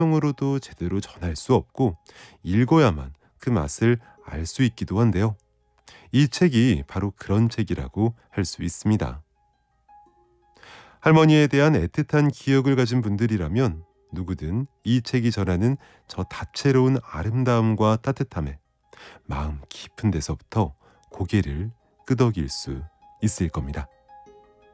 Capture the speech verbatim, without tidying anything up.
음성으로도 제대로 전할 수 없고 읽어야만 그 맛을 알 수 있기도 한데요. 이 책이 바로 그런 책이라고 할 수 있습니다. 할머니에 대한 애틋한 기억을 가진 분들이라면 누구든 이 책이 전하는 저 다채로운 아름다움과 따뜻함에 마음 깊은 데서부터 고개를 끄덕일 수 있을 겁니다.